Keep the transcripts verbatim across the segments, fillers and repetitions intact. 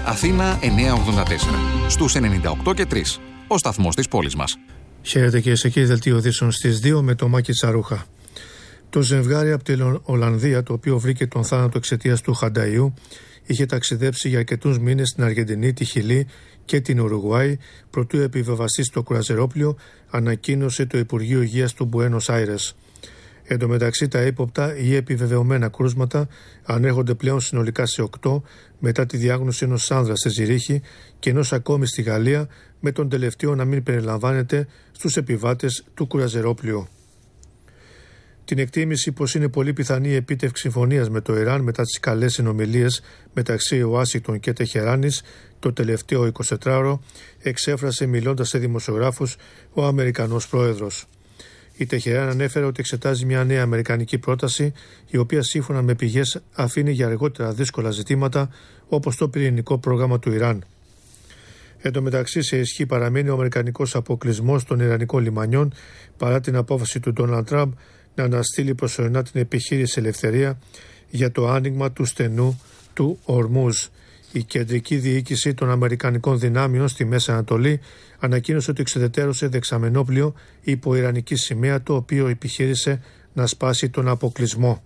Αθήνα εννιακόσια ογδόντα τέσσερα. Στους ενενήντα οκτώ και τρία. Ο σταθμός της πόλης μας. Χαίρετε και σε κύριε δελτίο ειδήσεων στις δύο με το Μάκη Τσαρούχα. Το ζευγάρι από την Ολλανδία, το οποίο βρήκε τον θάνατο εξαιτίας του χανταϊού, είχε ταξιδέψει για αρκετούς μήνες στην Αργεντινή, τη Χιλή και την Ουρουγουάη, προτού επιβεβαστεί στο κρουαζερόπλιο, ανακοίνωσε το Υπουργείο Υγείας του Μπουένος Άιρες. Εν τω μεταξύ, τα ύποπτα ή επιβεβαιωμένα κρούσματα ανέρχονται πλέον συνολικά σε οκτώ, μετά τη διάγνωση ενός άνδρα στη Ζηρίχη και ενός ακόμη στη Γαλλία, με τον τελευταίο να μην περιλαμβάνεται στους επιβάτες του κρουαζερόπλοιου. Την εκτίμηση πως είναι πολύ πιθανή η επίτευξη συμφωνίας με το Ιράν μετά τις καλές συνομιλίες μεταξύ Ουάσιγκτον και Τεχεράνης το τελευταίο εικοσιτετράωρο εξέφρασε μιλώντας σε δημοσιογράφους ο Αμερικανός πρόεδρος. Η Τεχεράν ανέφερε ότι εξετάζει μια νέα αμερικανική πρόταση, η οποία σύμφωνα με πηγές αφήνει για αργότερα δύσκολα ζητήματα όπως το πυρηνικό πρόγραμμα του Ιράν. Εν τω μεταξύ, σε ισχύ παραμένει ο αμερικανικός αποκλεισμός των Ιρανικών λιμανιών παρά την απόφαση του Ντόναλντ Τραμπ να αναστείλει προσωρινά την επιχείρηση Ελευθερία για το άνοιγμα του στενού του Ορμούζ. Η κεντρική διοίκηση των Αμερικανικών δυνάμεων στη Μέση Ανατολή ανακοίνωσε ότι εξεδετέρωσε δεξαμενόπλιο υπό Ιρανική σημαία, το οποίο επιχείρησε να σπάσει τον αποκλεισμό.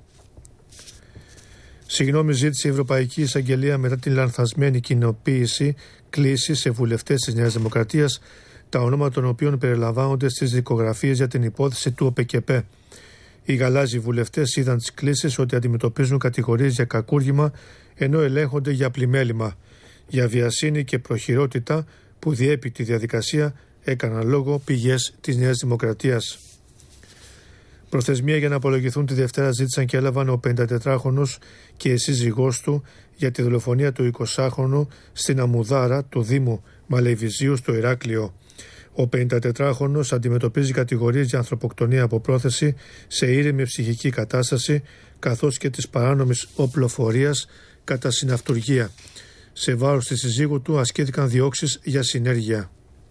Συγγνώμη ζήτησε η Ευρωπαϊκή Εισαγγελία μετά την λανθασμένη κοινοποίηση κλήση σε βουλευτές της Νέας Δημοκρατίας, τα ονόματα των οποίων περιλαμβάνονται στις δικογραφίες για την υπόθεση του ΟΠΕΚΕΠΕ. Οι γαλάζιοι βουλευτές είδαν τις κλήσεις ότι αντιμετωπίζουν κατηγορίες για κακούργημα, ενώ ελέγχονται για πλημέλημα. Για βιασύνη και προχειρότητα που διέπει τη διαδικασία έκαναν λόγο πηγές της Νέας Δημοκρατίας. Προθεσμία για να απολογηθούν τη Δευτέρα ζήτησαν και έλαβαν ο πενηντατετράχρονος και η σύζυγός του για τη δολοφονία του εικοσάχρονου στην Αμουδάρα του Δήμου Μαλεβιζίου στο Ηράκλειο. Ο πενηντατετράχρονος αντιμετωπίζει κατηγορίες για ανθρωποκτονία από πρόθεση σε ήρεμη ψυχική κατάσταση, καθώς και της παράνομης οπλοφορίας κατά συναυτουργία. Σε βάρος της συζύγου του ασκήθηκαν διώξεις για συνέργεια.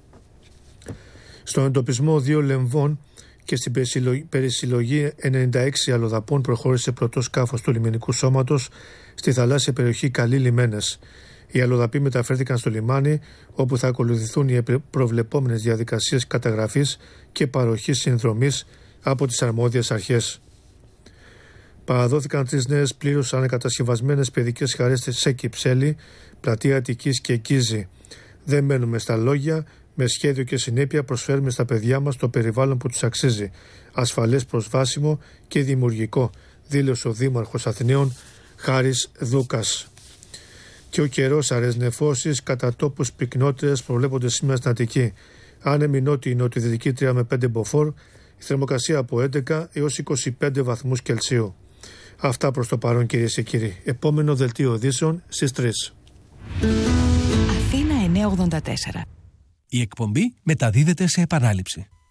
Στον εντοπισμό δύο λεμβών και στην περισυλλογή ενενήντα έξι αλλοδαπών προχώρησε πρωτό σκάφος του λιμενικού σώματος στη θαλάσσια περιοχή Καλή Λιμένες. Οι αλλοδαποί μεταφέρθηκαν στο λιμάνι, όπου θα ακολουθηθούν οι προβλεπόμενες διαδικασίες καταγραφής και παροχής συνδρομής από τις αρμόδιες αρχές. Παραδόθηκαν τρεις νέες πλήρως ανακατασκευασμένες παιδικές χαρές σε Κυψέλη, Πλατεία Αττικής και Κίζη. Δεν μένουμε στα λόγια, με σχέδιο και συνέπεια προσφέρουμε στα παιδιά μας το περιβάλλον που τους αξίζει, ασφαλές, προσβάσιμο και δημιουργικό, δήλωσε ο Δήμαρχος Αθηναίων Χάρης Δούκας. Και ο καιρός, αραιές νεφώσεις κατά τόπους πυκνότερες προβλέπονται σήμερα στην Αττική. Άνεμη νότιη νοτιοδυτική τρία με πέντε μποφόρ, η θερμοκρασία από έντεκα έως είκοσι πέντε βαθμούς Κελσίου. Αυτά προς το παρόν, κυρίες και κύριοι. Επόμενο δελτίο ειδήσεων στις τρεις. Αθήνα εννιακόσια ογδόντα τέσσερα. Η εκπομπή μεταδίδεται σε επανάληψη.